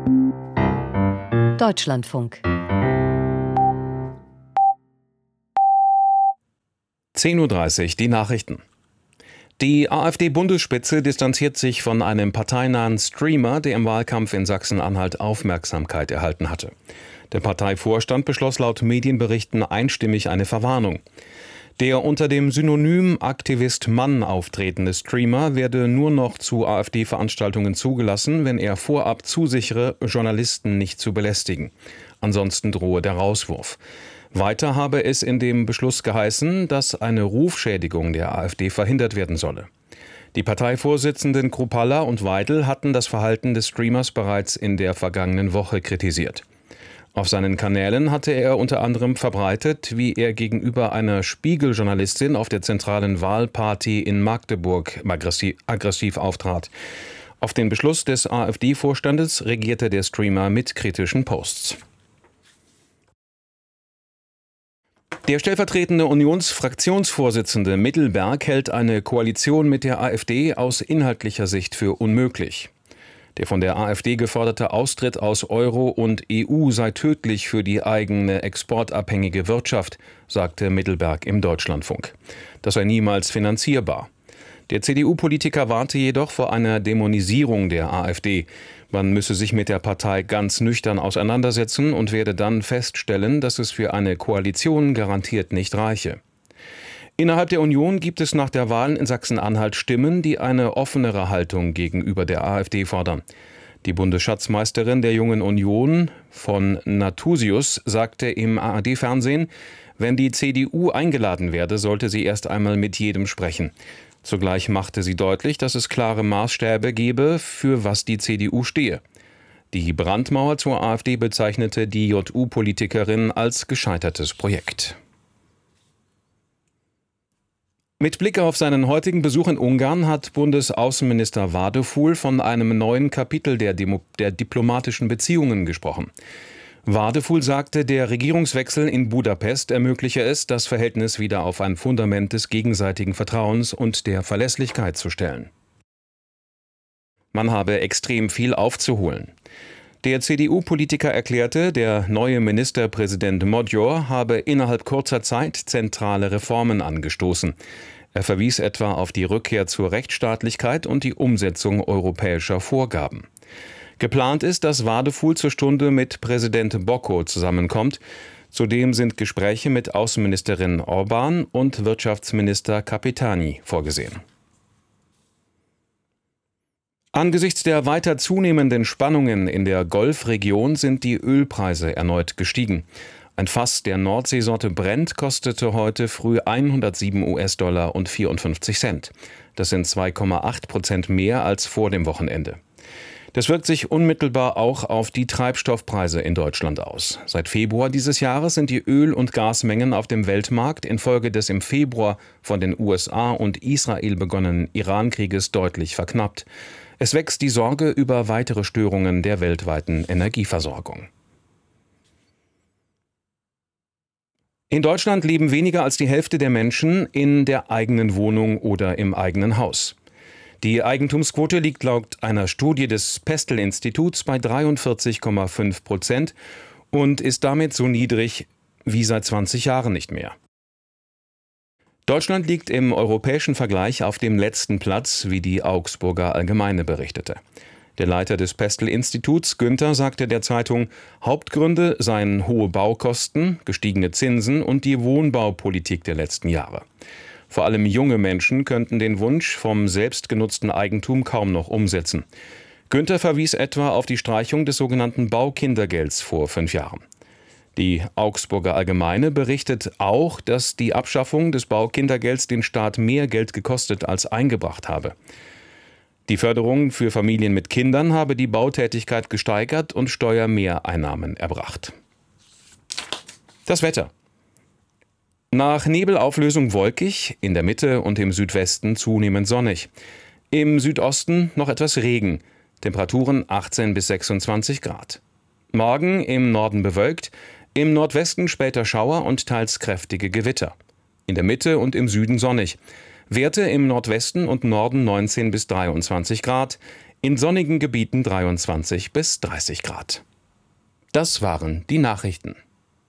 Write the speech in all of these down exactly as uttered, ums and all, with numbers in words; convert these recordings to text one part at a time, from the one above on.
Deutschlandfunk. zehn Uhr dreißig, die Nachrichten. Die AfD-Bundesspitze distanziert sich von einem parteinahen Streamer, der im Wahlkampf in Sachsen-Anhalt Aufmerksamkeit erhalten hatte. Der Parteivorstand beschloss laut Medienberichten einstimmig eine Verwarnung. Der unter dem Synonym Aktivist Mann auftretende Streamer werde nur noch zu AfD-Veranstaltungen zugelassen, wenn er vorab zusichere, Journalisten nicht zu belästigen. Ansonsten drohe der Rauswurf. Weiter habe es in dem Beschluss geheißen, dass eine Rufschädigung der AfD verhindert werden solle. Die Parteivorsitzenden Kruppalla und Weidel hatten das Verhalten des Streamers bereits in der vergangenen Woche kritisiert. Auf seinen Kanälen hatte er unter anderem verbreitet, wie er gegenüber einer Spiegel-Journalistin auf der zentralen Wahlparty in Magdeburg aggressiv, aggressiv auftrat. Auf den Beschluss des AfD-Vorstandes reagierte der Streamer mit kritischen Posts. Der stellvertretende Unionsfraktionsvorsitzende Mittelberg hält eine Koalition mit der AfD aus inhaltlicher Sicht für unmöglich. Der von der AfD geforderte Austritt aus Euro und E U sei tödlich für die eigene exportabhängige Wirtschaft, sagte Mittelberg im Deutschlandfunk. Das sei niemals finanzierbar. Der C D U-Politiker warnte jedoch vor einer Dämonisierung der AfD. Man müsse sich mit der Partei ganz nüchtern auseinandersetzen und werde dann feststellen, dass es für eine Koalition garantiert nicht reiche. Innerhalb der Union gibt es nach der Wahl in Sachsen-Anhalt Stimmen, die eine offenere Haltung gegenüber der AfD fordern. Die Bundesschatzmeisterin der Jungen Union von Nathusius sagte im A R D-Fernsehen, wenn die C D U eingeladen werde, sollte sie erst einmal mit jedem sprechen. Zugleich machte sie deutlich, dass es klare Maßstäbe gebe, für was die C D U stehe. Die Brandmauer zur AfD bezeichnete die J U-Politikerin als gescheitertes Projekt. Mit Blick auf seinen heutigen Besuch in Ungarn hat Bundesaußenminister Wadefuhl von einem neuen Kapitel der, Demo- der diplomatischen Beziehungen gesprochen. Wadefuhl sagte, der Regierungswechsel in Budapest ermögliche es, das Verhältnis wieder auf ein Fundament des gegenseitigen Vertrauens und der Verlässlichkeit zu stellen. Man habe extrem viel aufzuholen. Der C D U-Politiker erklärte, der neue Ministerpräsident Magyar habe innerhalb kurzer Zeit zentrale Reformen angestoßen. Er verwies etwa auf die Rückkehr zur Rechtsstaatlichkeit und die Umsetzung europäischer Vorgaben. Geplant ist, dass Wadefuhl zur Stunde mit Präsident Bocco zusammenkommt. Zudem sind Gespräche mit Außenministerin Orban und Wirtschaftsminister Capitani vorgesehen. Angesichts der weiter zunehmenden Spannungen in der Golfregion sind die Ölpreise erneut gestiegen. Ein Fass der Nordseesorte Brent kostete heute früh hundertsieben US-Dollar und vierundfünfzig Cent. Das sind zwei Komma acht Prozent mehr als vor dem Wochenende. Das wirkt sich unmittelbar auch auf die Treibstoffpreise in Deutschland aus. Seit Februar dieses Jahres sind die Öl- und Gasmengen auf dem Weltmarkt infolge des im Februar von den U S A und Israel begonnenen Iran-Krieges deutlich verknappt. Es wächst die Sorge über weitere Störungen der weltweiten Energieversorgung. In Deutschland leben weniger als die Hälfte der Menschen in der eigenen Wohnung oder im eigenen Haus. Die Eigentumsquote liegt laut einer Studie des Pestel-Instituts bei dreiundvierzig Komma fünf Prozent und ist damit so niedrig wie seit zwanzig Jahren nicht mehr. Deutschland liegt im europäischen Vergleich auf dem letzten Platz, wie die Augsburger Allgemeine berichtete. Der Leiter des Pestel-Instituts, Günther, sagte der Zeitung, Hauptgründe seien hohe Baukosten, gestiegene Zinsen und die Wohnbaupolitik der letzten Jahre. Vor allem junge Menschen könnten den Wunsch vom selbstgenutzten Eigentum kaum noch umsetzen. Günther verwies etwa auf die Streichung des sogenannten Baukindergelds vor fünf Jahren. Die Augsburger Allgemeine berichtet auch, dass die Abschaffung des Baukindergelds den Staat mehr Geld gekostet als eingebracht habe. Die Förderung für Familien mit Kindern habe die Bautätigkeit gesteigert und Steuermehreinnahmen erbracht. Das Wetter. Nach Nebelauflösung wolkig, in der Mitte und im Südwesten zunehmend sonnig. Im Südosten noch etwas Regen, Temperaturen achtzehn bis sechsundzwanzig Grad. Morgen im Norden bewölkt, im Nordwesten später Schauer und teils kräftige Gewitter. In der Mitte und im Süden sonnig. Werte im Nordwesten und Norden neunzehn bis dreiundzwanzig Grad, in sonnigen Gebieten dreiundzwanzig bis dreißig Grad. Das waren die Nachrichten.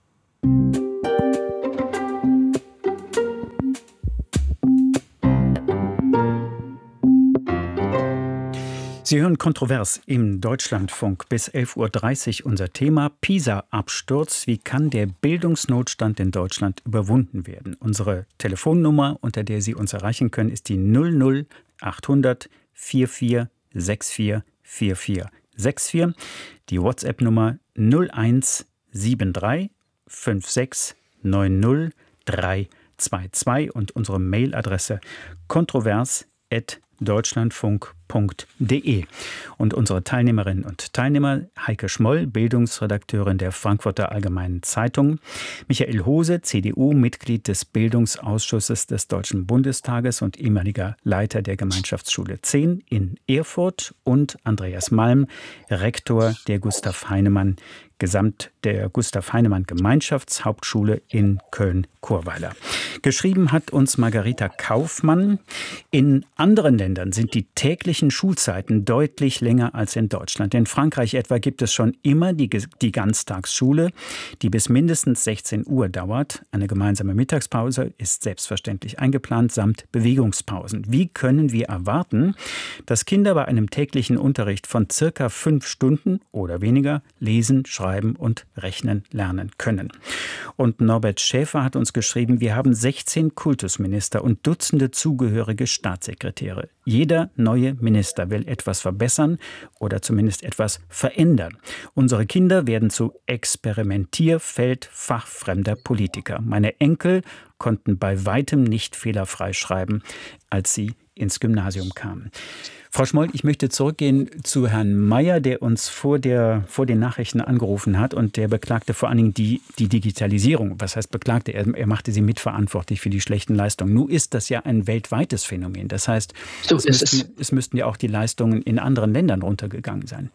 Sie hören Kontrovers im Deutschlandfunk bis elf Uhr dreißig. Unser Thema PISA-Absturz. Wie kann der Bildungsnotstand in Deutschland überwunden werden? Unsere Telefonnummer, unter der Sie uns erreichen können, ist die null null achthundert vierundvierzig vierundvierzig vierundvierzig vierundvierzig. Die WhatsApp-Nummer null eins sieben drei fünf sechs neun null drei zwei zwei und unsere Mailadresse kontrovers at deutschlandfunk punkt de. Und unsere Teilnehmerinnen und Teilnehmer: Heike Schmoll, Bildungsredakteurin der Frankfurter Allgemeinen Zeitung; Michael Hose, C D U, Mitglied des Bildungsausschusses des Deutschen Bundestages und ehemaliger Leiter der Gemeinschaftsschule zehn in Erfurt; und Andreas Malm, Rektor der Gustav Heinemann Gesamt der Gustav Heinemann Gemeinschaftshauptschule in Köln-Churweiler. Geschrieben hat uns Margarita Kaufmann. In anderen Ländern sind die täglichen Schulzeiten deutlich länger als in Deutschland. In Frankreich etwa gibt es schon immer die, die Ganztagsschule, die bis mindestens sechzehn Uhr dauert. Eine gemeinsame Mittagspause ist selbstverständlich eingeplant, samt Bewegungspausen. Wie können wir erwarten, dass Kinder bei einem täglichen Unterricht von circa fünf Stunden oder weniger lesen, schreiben und rechnen lernen können? Und Norbert Schäfer hat uns geschrieben: Wir haben sechzehn Kultusminister und Dutzende zugehörige Staatssekretäre. Jeder neue Minister will etwas verbessern oder zumindest etwas verändern. Unsere Kinder werden zu Experimentierfeld fachfremder Politiker. Meine Enkel konnten bei weitem nicht fehlerfrei schreiben, als sie ins Gymnasium kamen. Frau Schmoll, ich möchte zurückgehen zu Herrn Mayer, der uns vor, der, vor den Nachrichten angerufen hat, und der beklagte vor allen Dingen die, die Digitalisierung. Was heißt beklagte? Er, er machte sie mitverantwortlich für die schlechten Leistungen. Nun ist das ja ein weltweites Phänomen. Das heißt, so es, müssten, es müssten ja auch die Leistungen in anderen Ländern runtergegangen sein.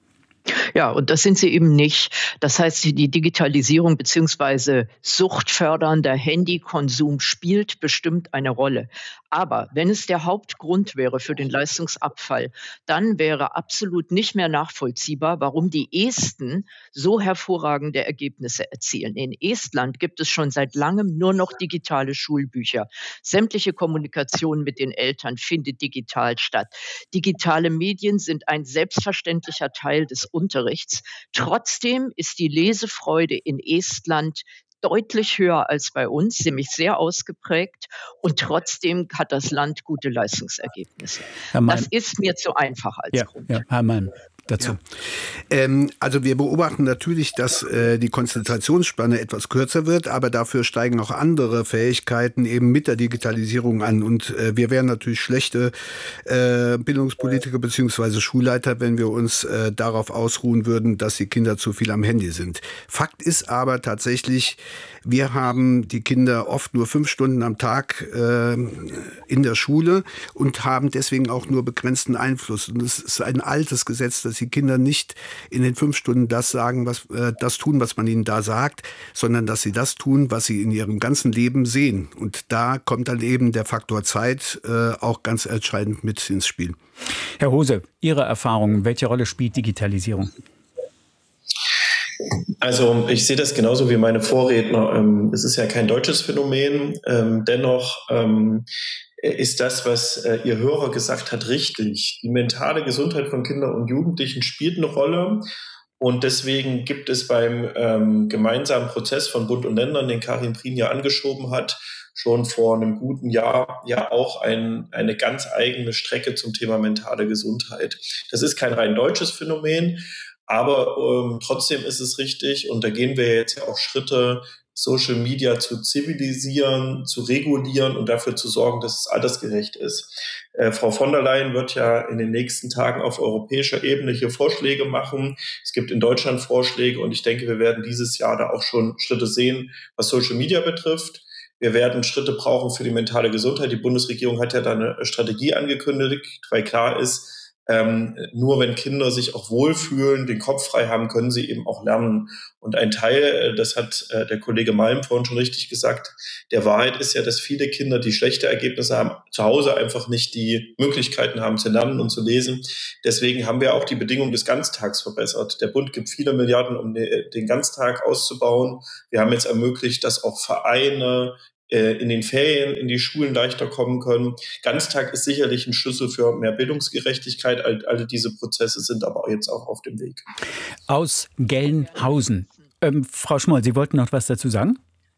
Ja, und das sind sie eben nicht. Das heißt, die Digitalisierung bzw. suchtfördernder Handykonsum spielt bestimmt eine Rolle. Aber wenn es der Hauptgrund wäre für den Leistungsabfall, dann wäre absolut nicht mehr nachvollziehbar, warum die Esten so hervorragende Ergebnisse erzielen. In Estland gibt es schon seit langem nur noch digitale Schulbücher. Sämtliche Kommunikation mit den Eltern findet digital statt. Digitale Medien sind ein selbstverständlicher Teil des Unterrichts. Trotzdem ist die Lesefreude in Estland deutlich höher als bei uns, nämlich sehr ausgeprägt, und trotzdem hat das Land gute Leistungsergebnisse. Das ist mir zu einfach als ja, Grund. Ja, Herr Malm. Dazu. Ja. Ähm, also wir beobachten natürlich, dass äh, die Konzentrationsspanne etwas kürzer wird, aber dafür steigen auch andere Fähigkeiten eben mit der Digitalisierung an. Und äh, wir wären natürlich schlechte äh, Bildungspolitiker bzw. Schulleiter, wenn wir uns äh, darauf ausruhen würden, dass die Kinder zu viel am Handy sind. Fakt ist aber tatsächlich, wir haben die Kinder oft nur fünf Stunden am Tag äh, in der Schule und haben deswegen auch nur begrenzten Einfluss. Und es ist ein altes Gesetz, dass die Kinder nicht in den fünf Stunden das sagen, was äh, das tun, was man ihnen da sagt, sondern dass sie das tun, was sie in ihrem ganzen Leben sehen. Und da kommt dann eben der Faktor Zeit äh, auch ganz entscheidend mit ins Spiel. Herr Hose, Ihre Erfahrung, welche Rolle spielt Digitalisierung? Also ich sehe das genauso wie meine Vorredner. Es ist ja kein deutsches Phänomen. Dennoch ist das, was Ihr Hörer gesagt hat, richtig. Die mentale Gesundheit von Kindern und Jugendlichen spielt eine Rolle. Und deswegen gibt es beim ähm, gemeinsamen Prozess von Bund und Ländern, den Karin Prien ja angeschoben hat, schon vor einem guten Jahr ja auch ein, eine ganz eigene Strecke zum Thema mentale Gesundheit. Das ist kein rein deutsches Phänomen, aber ähm, trotzdem ist es richtig, und da gehen wir jetzt ja auch Schritte, Social Media zu zivilisieren, zu regulieren und dafür zu sorgen, dass es altersgerecht ist. Äh, Frau von der Leyen wird ja in den nächsten Tagen auf europäischer Ebene hier Vorschläge machen. Es gibt in Deutschland Vorschläge, und ich denke, wir werden dieses Jahr da auch schon Schritte sehen, was Social Media betrifft. Wir werden Schritte brauchen für die mentale Gesundheit. Die Bundesregierung hat ja da eine Strategie angekündigt, weil klar ist, Ähm, nur wenn Kinder sich auch wohlfühlen, den Kopf frei haben, können sie eben auch lernen. Und ein Teil, das hat äh, der Kollege Malm vorhin schon richtig gesagt, der Wahrheit ist ja, dass viele Kinder, die schlechte Ergebnisse haben, zu Hause einfach nicht die Möglichkeiten haben zu lernen und zu lesen. Deswegen haben wir auch die Bedingungen des Ganztags verbessert. Der Bund gibt viele Milliarden, um de, den Ganztag auszubauen. Wir haben jetzt ermöglicht, dass auch Vereine in den Ferien in die Schulen leichter kommen können. Ganztag ist sicherlich ein Schlüssel für mehr Bildungsgerechtigkeit. All, alle diese Prozesse sind aber jetzt auch auf dem Weg. Aus Gelnhausen. Ähm, Frau Schmoll, Sie wollten noch was dazu sagen?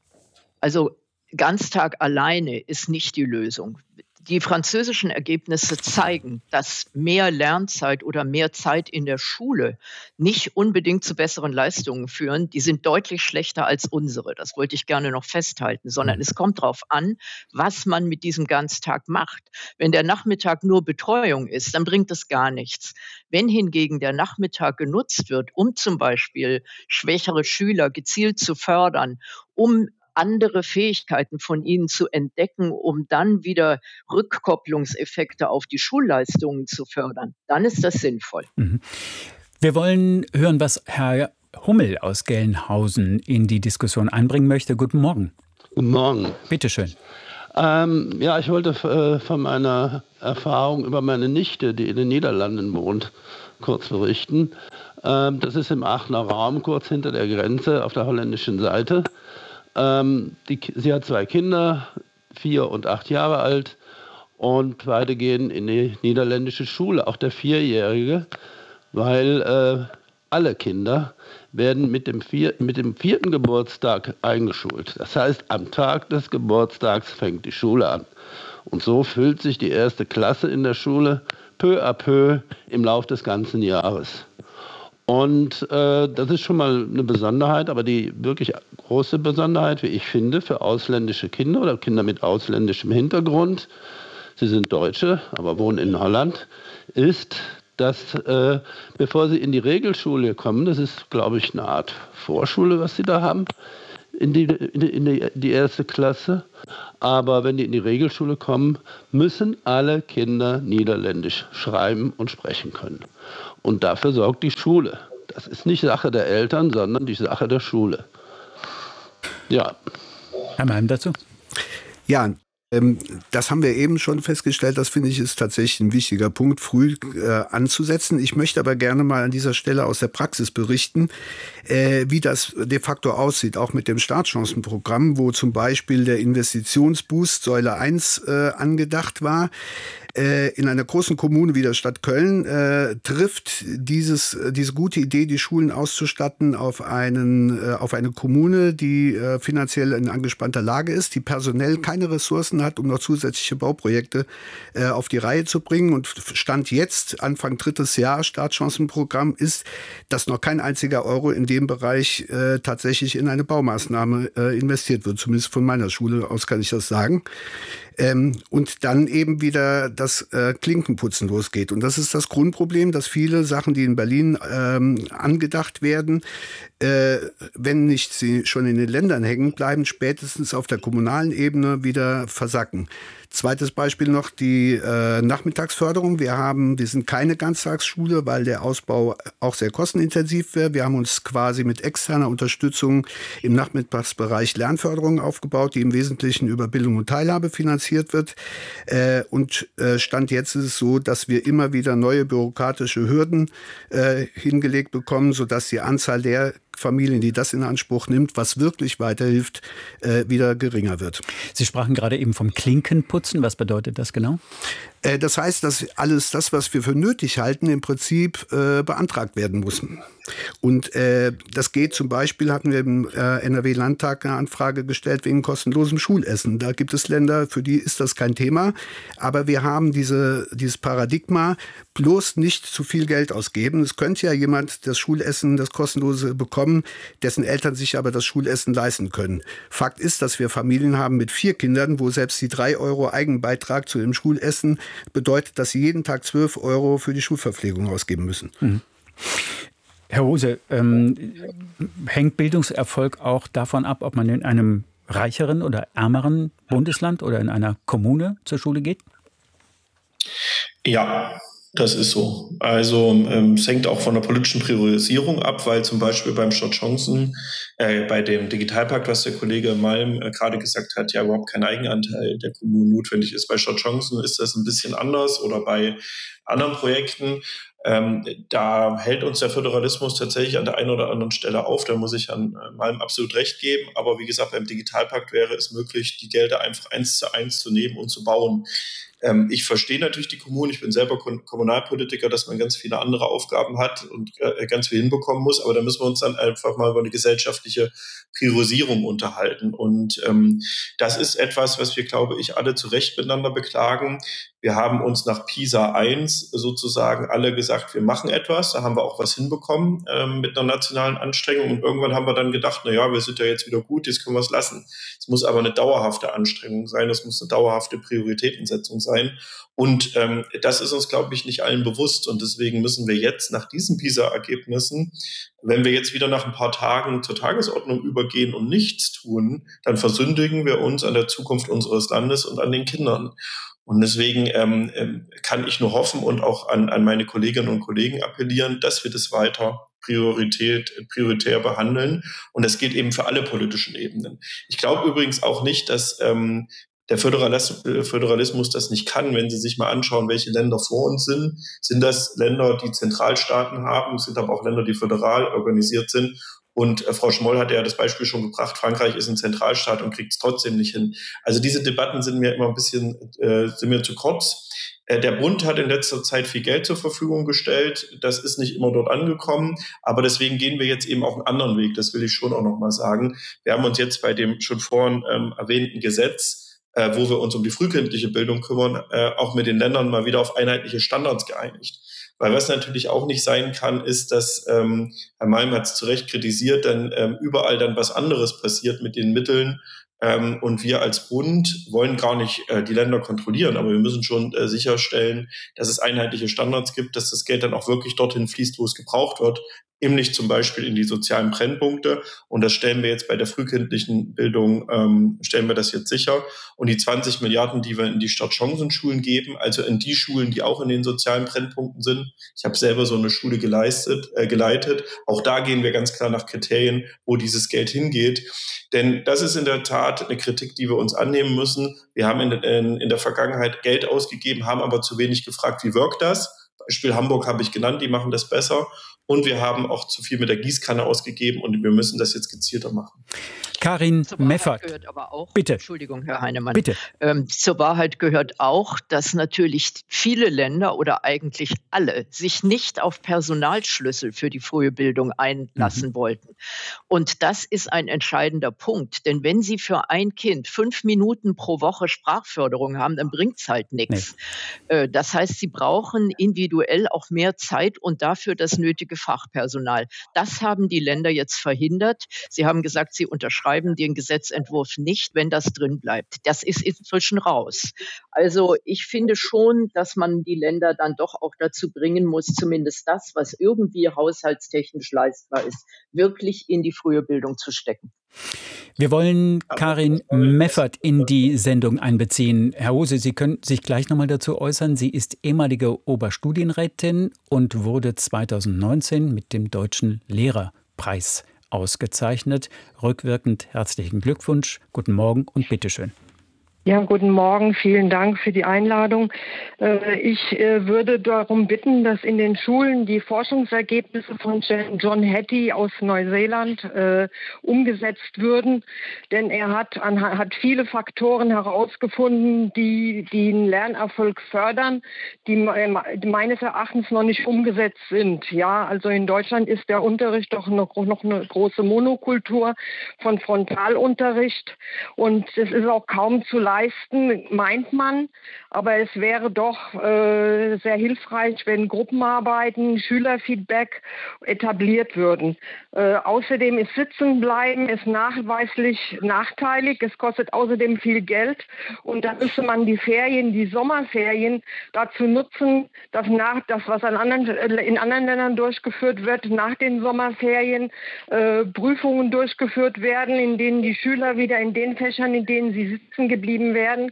Also Ganztag alleine ist nicht die Lösung. Die französischen Ergebnisse zeigen, dass mehr Lernzeit oder mehr Zeit in der Schule nicht unbedingt zu besseren Leistungen führen. Die sind deutlich schlechter als unsere. Das wollte ich gerne noch festhalten, sondern es kommt darauf an, was man mit diesem Ganztag macht. Wenn der Nachmittag nur Betreuung ist, dann bringt es gar nichts. Wenn hingegen der Nachmittag genutzt wird, um zum Beispiel schwächere Schüler gezielt zu fördern, um andere Fähigkeiten von ihnen zu entdecken, um dann wieder Rückkopplungseffekte auf die Schulleistungen zu fördern, dann ist das sinnvoll. Mhm. Wir wollen hören, was Herr Hummel aus Gelnhausen in die Diskussion einbringen möchte. Guten Morgen. Guten Morgen. Bitte schön. Ähm, ja, ich wollte äh, von meiner Erfahrung über meine Nichte, die in den Niederlanden wohnt, kurz berichten. Ähm, das ist im Aachener Raum, kurz hinter der Grenze auf der holländischen Seite. Ähm, die, sie hat zwei Kinder, vier und acht Jahre alt, und beide gehen in die niederländische Schule, auch der Vierjährige, weil äh, alle Kinder werden mit dem, vier, mit dem vierten Geburtstag eingeschult. Das heißt, am Tag des Geburtstags fängt die Schule an. Und so füllt sich die erste Klasse in der Schule peu à peu im Lauf des ganzen Jahres. Und äh, das ist schon mal eine Besonderheit, aber die wirklich große Besonderheit, wie ich finde, für ausländische Kinder oder Kinder mit ausländischem Hintergrund, sie sind Deutsche, aber wohnen in Holland, ist, dass äh, bevor sie in die Regelschule kommen, das ist, glaube ich, eine Art Vorschule, was sie da haben, in die, in die, in die, die erste Klasse, aber wenn die in die Regelschule kommen, müssen alle Kinder Niederländisch schreiben und sprechen können. Und dafür sorgt die Schule. Das ist nicht Sache der Eltern, sondern die Sache der Schule. Ja. Herr Malm dazu? Ja, ähm, das haben wir eben schon festgestellt. Das finde ich ist tatsächlich ein wichtiger Punkt, früh äh, anzusetzen. Ich möchte aber gerne mal an dieser Stelle aus der Praxis berichten, äh, wie das de facto aussieht, auch mit dem Startchancenprogramm, wo zum Beispiel der Investitionsboost Säule eins äh, angedacht war. In einer großen Kommune wie der Stadt Köln äh, trifft dieses, diese gute Idee, die Schulen auszustatten, auf, einen, äh, auf eine Kommune, die äh, finanziell in angespannter Lage ist, die personell keine Ressourcen hat, um noch zusätzliche Bauprojekte äh, auf die Reihe zu bringen. Und Stand jetzt, Anfang drittes Jahr, Startchancenprogramm, ist, dass noch kein einziger Euro in dem Bereich äh, tatsächlich in eine Baumaßnahme äh, investiert wird. Zumindest von meiner Schule aus kann ich das sagen. Ähm, und dann eben wieder das äh, Klinkenputzen losgeht. Und das ist das Grundproblem, dass viele Sachen, die in Berlin ähm, angedacht werden, äh, wenn nicht sie schon in den Ländern hängen bleiben, spätestens auf der kommunalen Ebene wieder versacken. Zweites Beispiel noch die äh, Nachmittagsförderung. Wir haben, wir sind keine Ganztagsschule, weil der Ausbau auch sehr kostenintensiv wäre. Wir haben uns quasi mit externer Unterstützung im Nachmittagsbereich Lernförderung aufgebaut, die im Wesentlichen über Bildung und Teilhabe finanziert wird. Äh, und äh, Stand jetzt ist es so, dass wir immer wieder neue bürokratische Hürden äh, hingelegt bekommen, sodass die Anzahl der Familien, die das in Anspruch nimmt, was wirklich weiterhilft, äh, wieder geringer wird. Sie sprachen gerade eben vom Klinkenputzen. Was bedeutet das genau? Äh, das heißt, dass alles das, was wir für nötig halten, im Prinzip äh, beantragt werden muss. Und äh, das geht zum Beispiel, hatten wir im äh, N R W-Landtag eine Anfrage gestellt wegen kostenlosem Schulessen. Da gibt es Länder, für die ist das kein Thema. Aber wir haben diese, dieses Paradigma, bloß nicht zu viel Geld ausgeben. Es könnte ja jemand das Schulessen, das kostenlose bekommen, dessen Eltern sich aber das Schulessen leisten können. Fakt ist, dass wir Familien haben mit vier Kindern, wo selbst die drei Euro Eigenbeitrag zu dem Schulessen bedeutet, dass sie jeden Tag zwölf Euro für die Schulverpflegung ausgeben müssen. Mhm. Herr Rose, ähm, hängt Bildungserfolg auch davon ab, ob man in einem reicheren oder ärmeren Bundesland oder in einer Kommune zur Schule geht? Ja, Das ist so. Also ähm, es hängt auch von der politischen Priorisierung ab, weil zum Beispiel beim Stadtchancen, äh, bei dem Digitalpakt, was der Kollege Malm äh, gerade gesagt hat, ja überhaupt kein Eigenanteil der Kommunen notwendig ist. Bei Stadtchancen ist das ein bisschen anders oder bei anderen Projekten. Ähm, da hält uns der Föderalismus tatsächlich an der einen oder anderen Stelle auf. Da muss ich Herrn Malm absolut recht geben. Aber wie gesagt, beim Digitalpakt wäre es möglich, die Gelder einfach eins zu eins zu nehmen und zu bauen. Ähm, ich verstehe natürlich die Kommunen. Ich bin selber Kom- Kommunalpolitiker, dass man ganz viele andere Aufgaben hat und äh, ganz viel hinbekommen muss. Aber da müssen wir uns dann einfach mal über eine gesellschaftliche Priorisierung unterhalten. Und ähm, das ist etwas, was wir, glaube ich, alle zu Recht miteinander beklagen. Wir haben uns nach PISA eins sozusagen alle gesagt, wir machen etwas. Da haben wir auch was hinbekommen ähm, mit einer nationalen Anstrengung. Und irgendwann haben wir dann gedacht, na ja, wir sind ja jetzt wieder gut, jetzt können wir es lassen. Es muss aber eine dauerhafte Anstrengung sein. Es muss eine dauerhafte Prioritätensetzung sein. Und ähm, das ist uns, glaube ich, nicht allen bewusst. Und deswegen müssen wir jetzt nach diesen PISA-Ergebnissen, wenn wir jetzt wieder nach ein paar Tagen zur Tagesordnung übergehen und nichts tun, dann versündigen wir uns an der Zukunft unseres Landes und an den Kindern. Und deswegen ähm, kann ich nur hoffen und auch an, an meine Kolleginnen und Kollegen appellieren, dass wir das weiter Priorität, prioritär behandeln. Und das gilt eben für alle politischen Ebenen. Ich glaube übrigens auch nicht, dass ähm, der Föderalismus, Föderalismus das nicht kann. Wenn Sie sich mal anschauen, welche Länder vor uns sind, sind das Länder, die Zentralstaaten haben, sind aber auch Länder, die föderal organisiert sind. Und äh, Frau Schmoll hat ja das Beispiel schon gebracht, Frankreich ist ein Zentralstaat und kriegt es trotzdem nicht hin. Also diese Debatten sind mir immer ein bisschen, äh, sind mir zu kurz. Äh, der Bund hat in letzter Zeit viel Geld zur Verfügung gestellt. Das ist nicht immer dort angekommen. Aber deswegen gehen wir jetzt eben auch einen anderen Weg. Das will ich schon auch nochmal sagen. Wir haben uns jetzt bei dem schon vorhin ähm, erwähnten Gesetz, äh, wo wir uns um die frühkindliche Bildung kümmern, äh, auch mit den Ländern mal wieder auf einheitliche Standards geeinigt. Weil was natürlich auch nicht sein kann, ist, dass, ähm, Herr Malm hat es zu Recht kritisiert, dann ähm, überall dann was anderes passiert mit den Mitteln. Ähm, und wir als Bund wollen gar nicht äh, die Länder kontrollieren, aber wir müssen schon äh, sicherstellen, dass es einheitliche Standards gibt, dass das Geld dann auch wirklich dorthin fließt, wo es gebraucht wird, nämlich zum Beispiel in die sozialen Brennpunkte. Und das stellen wir jetzt bei der frühkindlichen Bildung, ähm, stellen wir das jetzt sicher. Und die zwanzig Milliarden, die wir in die Startchancenschulen geben, also in die Schulen, die auch in den sozialen Brennpunkten sind. Ich habe selber so eine Schule geleistet, äh, geleitet. Auch da gehen wir ganz klar nach Kriterien, wo dieses Geld hingeht. Denn das ist in der Tat eine Kritik, die wir uns annehmen müssen. Wir haben in, in, in der Vergangenheit Geld ausgegeben, haben aber zu wenig gefragt, wie wirkt das? Beispiel Hamburg habe ich genannt, die machen das besser. Und wir haben auch zu viel mit der Gießkanne ausgegeben und wir müssen das jetzt gezielter machen. Karin Meffert, gehört aber auch, bitte. Entschuldigung, Herr Heinemann. Bitte. Ähm, zur Wahrheit gehört auch, dass natürlich viele Länder oder eigentlich alle sich nicht auf Personalschlüssel für die frühe Bildung einlassen mhm. wollten. Und das ist ein entscheidender Punkt. Denn wenn Sie für ein Kind fünf Minuten pro Woche Sprachförderung haben, dann bringt es halt nichts. Nee. Äh, das heißt, Sie brauchen individuell auch mehr Zeit und dafür das nötige Fachpersonal. Das haben die Länder jetzt verhindert. Sie haben gesagt, sie unterschreiben den Gesetzentwurf nicht, wenn das drin bleibt. Das ist inzwischen raus. Also ich finde schon, dass man die Länder dann doch auch dazu bringen muss, zumindest das, was irgendwie haushaltstechnisch leistbar ist, wirklich in die frühe Bildung zu stecken. Wir wollen Karin Meffert in die Sendung einbeziehen. Herr Hose, Sie können sich gleich noch mal dazu äußern. Sie ist ehemalige Oberstudienrätin und wurde zweitausendneunzehn mit dem Deutschen Lehrerpreis ausgezeichnet. Rückwirkend herzlichen Glückwunsch, guten Morgen und bitteschön. Ja, guten Morgen. Vielen Dank für die Einladung. Ich würde darum bitten, dass in den Schulen die Forschungsergebnisse von John Hattie aus Neuseeland äh, umgesetzt würden. Denn er hat, hat viele Faktoren herausgefunden, die, die den Lernerfolg fördern, die meines Erachtens noch nicht umgesetzt sind. Ja, also in Deutschland ist der Unterricht doch noch, noch eine große Monokultur von Frontalunterricht. Und es ist auch kaum zu leisten, meint man, aber es wäre doch äh, sehr hilfreich, wenn Gruppenarbeiten, Schülerfeedback etabliert würden. Äh, außerdem ist Sitzenbleiben ist nachweislich nachteilig. Es kostet außerdem viel Geld und da müsste man die Ferien, die Sommerferien dazu nutzen, dass nach das, was an anderen, in anderen Ländern durchgeführt wird, nach den Sommerferien äh, Prüfungen durchgeführt werden, in denen die Schüler wieder in den Fächern, in denen sie sitzen geblieben gegeben werden,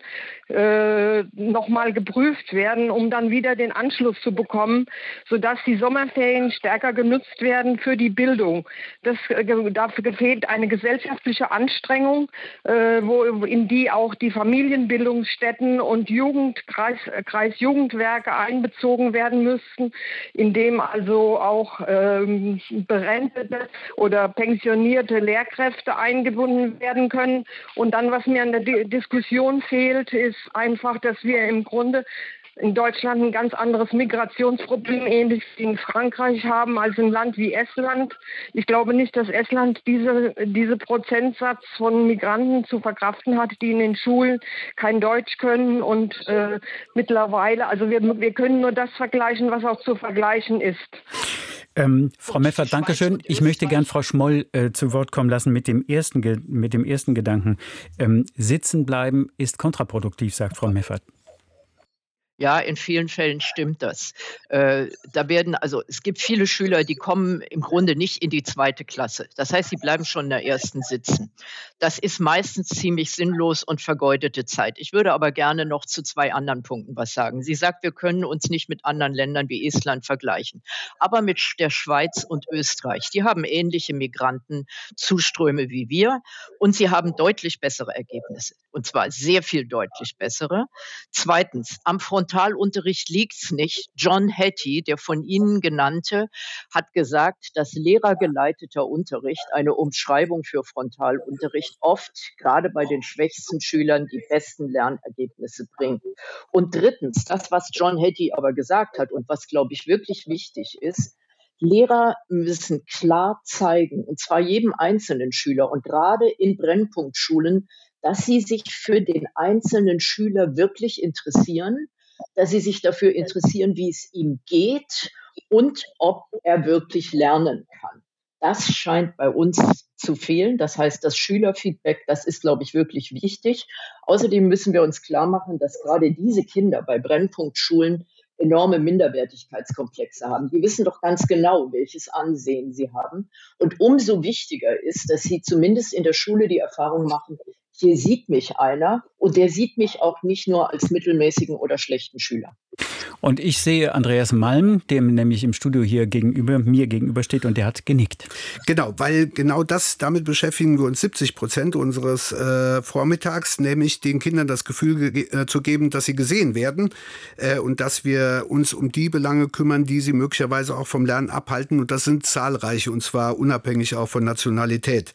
äh, nochmal geprüft werden, um dann wieder den Anschluss zu bekommen, sodass die Sommerferien stärker genutzt werden für die Bildung. Das, äh, dafür fehlt eine gesellschaftliche Anstrengung, äh, wo, in die auch die Familienbildungsstätten und Jugend, Kreis, Kreisjugendwerke einbezogen werden müssten, in dem also auch ähm, berentete oder pensionierte Lehrkräfte eingebunden werden können. Und dann, was mir an der D- Diskussion fehlt, ist einfach, dass wir im Grunde in Deutschland ein ganz anderes Migrationsproblem, ähnlich wie in Frankreich haben, als ein Land wie Estland. Ich glaube nicht, dass Estland diese, diese Prozentsatz von Migranten zu verkraften hat, die in den Schulen kein Deutsch können und äh, mittlerweile, also wir, wir können nur das vergleichen, was auch zu vergleichen ist. Ähm, Frau Meffert, danke schön. Ich möchte gern Frau Schmoll äh, zu Wort kommen lassen mit dem ersten, Ge- mit dem ersten Gedanken. Ähm, sitzen bleiben ist kontraproduktiv, sagt Frau Meffert. Ja, in vielen Fällen stimmt das. Äh, da werden, also es gibt viele Schüler, die kommen im Grunde nicht in die zweite Klasse. Das heißt, sie bleiben schon in der ersten sitzen. Das ist meistens ziemlich sinnlos und vergeudete Zeit. Ich würde aber gerne noch zu zwei anderen Punkten was sagen. Sie sagt, wir können uns nicht mit anderen Ländern wie Estland vergleichen, aber mit der Schweiz und Österreich. Die haben ähnliche Migrantenzuströme wie wir und sie haben deutlich bessere Ergebnisse, und zwar sehr viel deutlich bessere. Zweitens, am Frontalunterricht liegt's nicht. John Hattie, der von Ihnen genannte, hat gesagt, dass lehrergeleiteter Unterricht, eine Umschreibung für Frontalunterricht, oft gerade bei den schwächsten Schülern die besten Lernergebnisse bringt. Und drittens, das, was John Hattie aber gesagt hat und was, glaube ich, wirklich wichtig ist, Lehrer müssen klar zeigen, und zwar jedem einzelnen Schüler und gerade in Brennpunktschulen, dass sie sich für den einzelnen Schüler wirklich interessieren, dass sie sich dafür interessieren, wie es ihm geht und ob er wirklich lernen kann. Das scheint bei uns zu fehlen. Das heißt, das Schülerfeedback, das ist, glaube ich, wirklich wichtig. Außerdem müssen wir uns klar machen, dass gerade diese Kinder bei Brennpunktschulen enorme Minderwertigkeitskomplexe haben. Die wissen doch ganz genau, welches Ansehen sie haben. Und umso wichtiger ist, dass sie zumindest in der Schule die Erfahrung machen, hier sieht mich einer und der sieht mich auch nicht nur als mittelmäßigen oder schlechten Schüler. Und ich sehe Andreas Malm, dem nämlich im Studio hier gegenüber, mir gegenüber steht, und der hat genickt. Genau, weil genau das, damit beschäftigen wir uns siebzig Prozent unseres äh, Vormittags, nämlich den Kindern das Gefühl ge- äh, zu geben, dass sie gesehen werden äh, und dass wir uns um die Belange kümmern, die sie möglicherweise auch vom Lernen abhalten. Und das sind zahlreiche, und zwar unabhängig auch von Nationalität.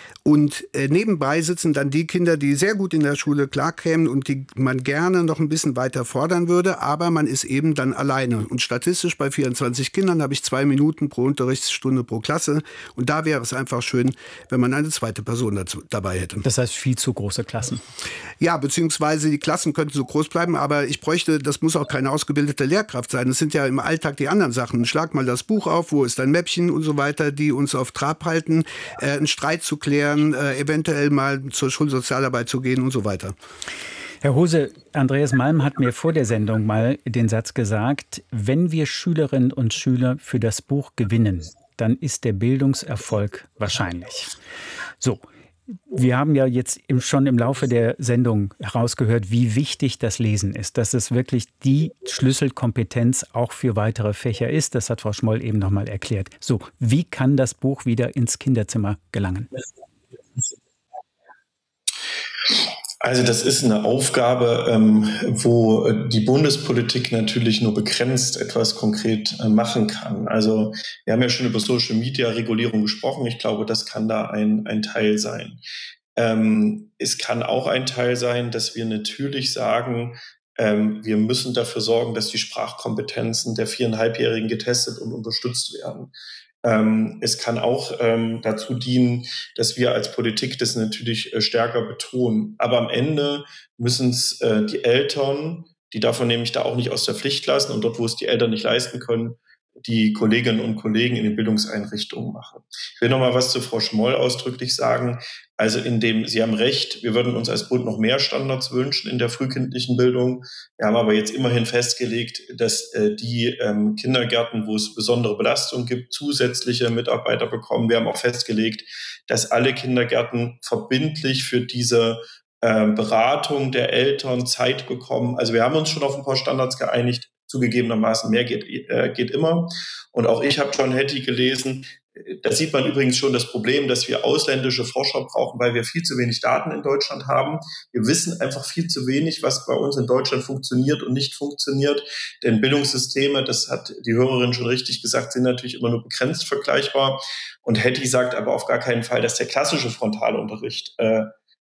Und äh, nebenbei sitzen dann die Kinder, die sehr gut in der Schule klarkämen und die man gerne noch ein bisschen weiter fordern würde, aber man ist eben dann alleine. Und statistisch bei vierundzwanzig Kindern habe ich zwei Minuten pro Unterrichtsstunde pro Klasse. Und da wäre es einfach schön, wenn man eine zweite Person dazu, dabei hätte. Das heißt, viel zu große Klassen. Ja, beziehungsweise die Klassen könnten so groß bleiben, aber ich bräuchte, das muss auch keine ausgebildete Lehrkraft sein. Das sind ja im Alltag die anderen Sachen. Schlag mal das Buch auf, wo ist dein Mäppchen und so weiter, die uns auf Trab halten, äh, einen Streit zu klären, Äh, eventuell mal zur Schulsozialarbeit zu gehen und so weiter. Herr Hose, Andreas Malm hat mir vor der Sendung mal den Satz gesagt, wenn wir Schülerinnen und Schüler für das Buch gewinnen, dann ist der Bildungserfolg wahrscheinlich. So, wir haben ja jetzt schon im Laufe der Sendung herausgehört, wie wichtig das Lesen ist, dass es wirklich die Schlüsselkompetenz auch für weitere Fächer ist. Das hat Frau Schmoll eben noch mal erklärt. So, wie kann das Buch wieder ins Kinderzimmer gelangen? Also das ist eine Aufgabe, ähm, wo die Bundespolitik natürlich nur begrenzt etwas konkret äh, machen kann. Also wir haben ja schon über Social-Media-Regulierung gesprochen. Ich glaube, das kann da ein, ein Teil sein. Ähm, es kann auch ein Teil sein, dass wir natürlich sagen, ähm, wir müssen dafür sorgen, dass die Sprachkompetenzen der viereinhalbjährigen getestet und unterstützt werden. Ähm, es kann auch ähm, dazu dienen, dass wir als Politik das natürlich äh, stärker betonen. Aber am Ende müssen es äh, die Eltern, die davon nämlich da auch nicht aus der Pflicht lassen und dort, wo es die Eltern nicht leisten können, die Kolleginnen und Kollegen in den Bildungseinrichtungen machen. Ich will noch mal was zu Frau Schmoll ausdrücklich sagen. Also in dem, Sie haben recht, wir würden uns als Bund noch mehr Standards wünschen in der frühkindlichen Bildung. Wir haben aber jetzt immerhin festgelegt, dass äh, die ähm, Kindergärten, wo es besondere Belastungen gibt, zusätzliche Mitarbeiter bekommen. Wir haben auch festgelegt, dass alle Kindergärten verbindlich für diese äh, Beratung der Eltern, Zeit bekommen. Also wir haben uns schon auf ein paar Standards geeinigt. Zugegebenermaßen mehr geht, äh, geht immer. Und auch ich habe John Hattie gelesen. Da sieht man übrigens schon das Problem, dass wir ausländische Forscher brauchen, weil wir viel zu wenig Daten in Deutschland haben. Wir wissen einfach viel zu wenig, was bei uns in Deutschland funktioniert und nicht funktioniert. Denn Bildungssysteme, das hat die Hörerin schon richtig gesagt, sind natürlich immer nur begrenzt vergleichbar. Und Hattie sagt aber auf gar keinen Fall, dass der klassische Frontalunterricht äh,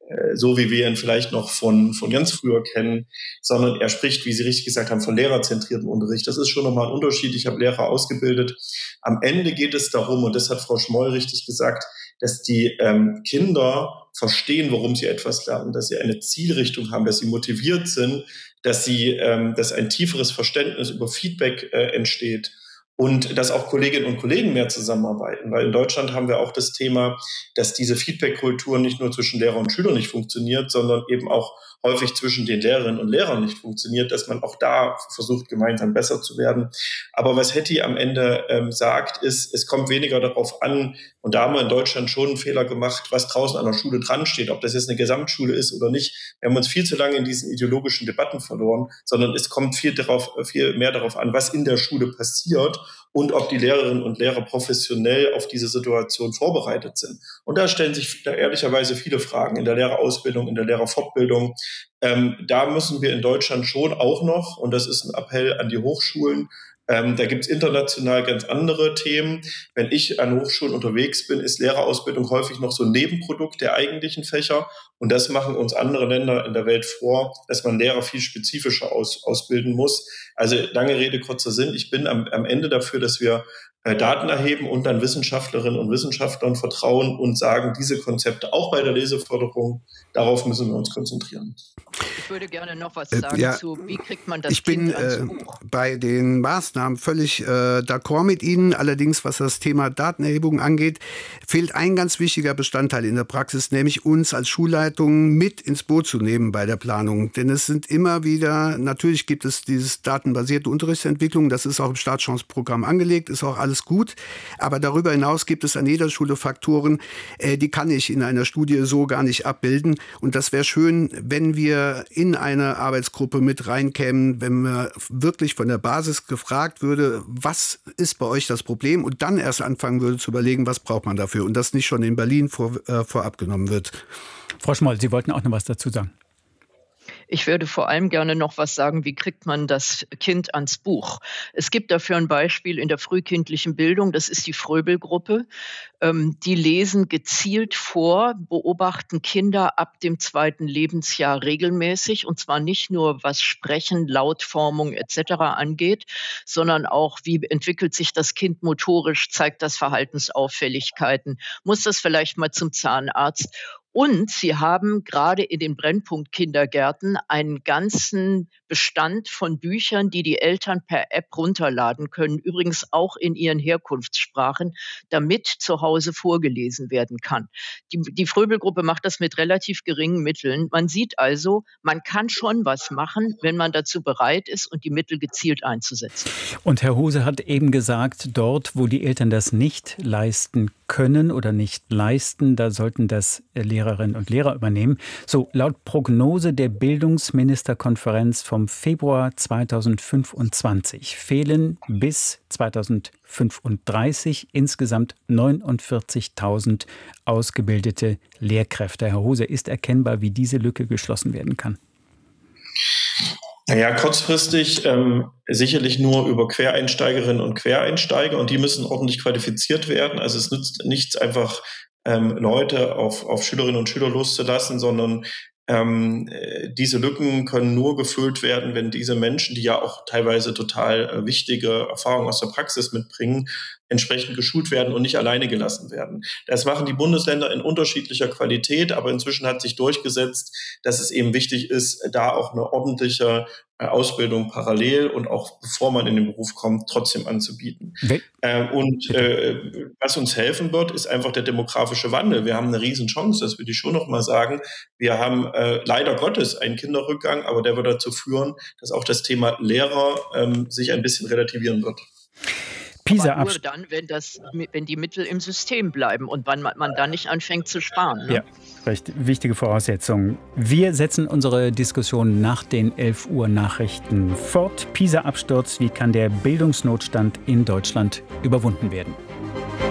so wie wir ihn vielleicht noch von, von ganz früher kennen, sondern er spricht, wie Sie richtig gesagt haben, von lehrerzentrierten Unterricht. Das ist schon nochmal ein Unterschied. Ich habe Lehrer ausgebildet. Am Ende geht es darum, und das hat Frau Schmoll richtig gesagt, dass die ähm, Kinder verstehen, warum sie etwas lernen, dass sie eine Zielrichtung haben, dass sie motiviert sind, dass sie, ähm, dass ein tieferes Verständnis über Feedback äh, entsteht. Und dass auch Kolleginnen und Kollegen mehr zusammenarbeiten. Weil in Deutschland haben wir auch das Thema, dass diese Feedback-Kultur nicht nur zwischen Lehrer und Schüler nicht funktioniert, sondern eben auch häufig zwischen den Lehrerinnen und Lehrern nicht funktioniert, dass man auch da versucht, gemeinsam besser zu werden. Aber was Hattie am Ende ähm, sagt, ist, es kommt weniger darauf an, und da haben wir in Deutschland schon einen Fehler gemacht, was draußen an der Schule dran steht, ob das jetzt eine Gesamtschule ist oder nicht. Wir haben uns viel zu lange in diesen ideologischen Debatten verloren, sondern es kommt viel, darauf, viel mehr darauf an, was in der Schule passiert und ob die Lehrerinnen und Lehrer professionell auf diese Situation vorbereitet sind. Und da stellen sich da ehrlicherweise viele Fragen in der Lehrerausbildung, in der Lehrerfortbildung. Ähm, da müssen wir in Deutschland schon auch noch, und das ist ein Appell an die Hochschulen, Ähm, da gibt es international ganz andere Themen. Wenn ich an Hochschulen unterwegs bin, ist Lehrerausbildung häufig noch so ein Nebenprodukt der eigentlichen Fächer. Und das machen uns andere Länder in der Welt vor, dass man Lehrer viel spezifischer aus, ausbilden muss. Also lange Rede, kurzer Sinn. Ich bin am, am Ende dafür, dass wir äh, Daten erheben und dann Wissenschaftlerinnen und Wissenschaftlern vertrauen und sagen, diese Konzepte auch bei der Leseförderung, darauf müssen wir uns konzentrieren. Ich würde gerne noch was sagen äh, ja, zu, wie kriegt man das ich Kind bin, ans äh, Buch? bei den Maßnahmen völlig äh, d'accord mit Ihnen. Allerdings, was das Thema Datenerhebung angeht, fehlt ein ganz wichtiger Bestandteil in der Praxis, nämlich uns als Schulleitung mit ins Boot zu nehmen bei der Planung. Denn es sind immer wieder, natürlich gibt es dieses datenbasierte Unterrichtsentwicklung, das ist auch im Startchanceprogramm angelegt, ist auch alles gut. Aber darüber hinaus gibt es an jeder Schule Faktoren, äh, die kann ich in einer Studie so gar nicht abbilden. Und das wäre schön, wenn wir in eine Arbeitsgruppe mit reinkämen, wenn wir wirklich von der Basis gefragt würde, was ist bei euch das Problem, und dann erst anfangen würde zu überlegen, was braucht man dafür, und das nicht schon in Berlin vor, äh, vorab genommen wird. Frau Schmoll, Sie wollten auch noch was dazu sagen. Ich würde vor allem gerne noch was sagen, wie kriegt man das Kind ans Buch? Es gibt dafür ein Beispiel in der frühkindlichen Bildung, das ist die Fröbel-Gruppe. Ähm, die lesen gezielt vor, beobachten Kinder ab dem zweiten Lebensjahr regelmäßig, und zwar nicht nur was Sprechen, Lautformung et cetera angeht, sondern auch, wie entwickelt sich das Kind motorisch, zeigt das Verhaltensauffälligkeiten, muss das vielleicht mal zum Zahnarzt? Und sie haben gerade in den Brennpunkt-Kindergärten einen ganzen Bestand von Büchern, die die Eltern per App runterladen können, übrigens auch in ihren Herkunftssprachen, damit zu Hause vorgelesen werden kann. Die, die Fröbel-Gruppe macht das mit relativ geringen Mitteln. Man sieht also, man kann schon was machen, wenn man dazu bereit ist und die Mittel gezielt einzusetzen. Und Herr Hose hat eben gesagt, dort, wo die Eltern das nicht leisten können oder nicht leisten, da sollten das Lehrerinnen und Lehrer übernehmen. So, laut Prognose der Bildungsministerkonferenz vom Februar zweitausendfünfundzwanzig fehlen bis zweitausendfünfunddreißig insgesamt neunundvierzigtausend ausgebildete Lehrkräfte. Herr Hose, ist erkennbar, wie diese Lücke geschlossen werden kann? Naja, kurzfristig ähm, sicherlich nur über Quereinsteigerinnen und Quereinsteiger, und die müssen ordentlich qualifiziert werden. Also es nützt nichts, einfach ähm, Leute auf, auf Schülerinnen und Schüler loszulassen, sondern ähm, diese Lücken können nur gefüllt werden, wenn diese Menschen, die ja auch teilweise total äh, wichtige Erfahrungen aus der Praxis mitbringen, entsprechend geschult werden und nicht alleine gelassen werden. Das machen die Bundesländer in unterschiedlicher Qualität, aber inzwischen hat sich durchgesetzt, dass es eben wichtig ist, da auch eine ordentliche Ausbildung parallel und auch bevor man in den Beruf kommt, trotzdem anzubieten. Äh, und äh, was uns helfen wird, ist einfach der demografische Wandel. Wir haben eine Riesenchance, das würde ich schon noch mal sagen. Wir haben äh, leider Gottes einen Kinderrückgang, aber der wird dazu führen, dass auch das Thema Lehrer ähm, sich ein bisschen relativieren wird. Pisa Aber nur dann, wenn, das, wenn die Mittel im System bleiben und wann man dann nicht anfängt zu sparen. Ne? Ja, recht wichtige Voraussetzung. Wir setzen unsere Diskussion nach den elf Uhr Nachrichten fort. Pisa-Absturz, wie kann der Bildungsnotstand in Deutschland überwunden werden?